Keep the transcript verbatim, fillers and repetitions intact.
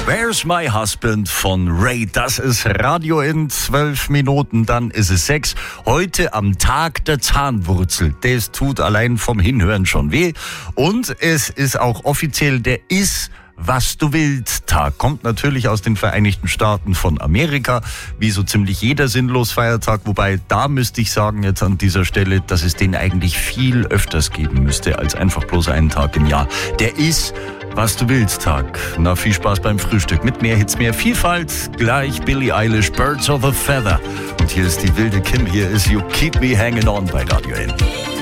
Where's My Husband von Ray. Das ist Radio in zwölf Minuten, dann ist es sechs. Heute am Tag der Zahnwurzel. Das tut allein vom Hinhören schon weh. Und es ist auch offiziell der Iss was du willst Tag. Kommt natürlich aus den Vereinigten Staaten von Amerika, wie so ziemlich jeder sinnlos Feiertag. Wobei, da müsste ich sagen jetzt an dieser Stelle, dass es den eigentlich viel öfters geben müsste, als einfach bloß einen Tag im Jahr. Der ist was du willst Tag. Na, viel Spaß beim Frühstück. Mit mehr Hits, mehr Vielfalt. Gleich Billie Eilish, Birds of a Feather. Und hier ist die wilde Kim. Hier ist You Keep Me Hanging On bei Radio N.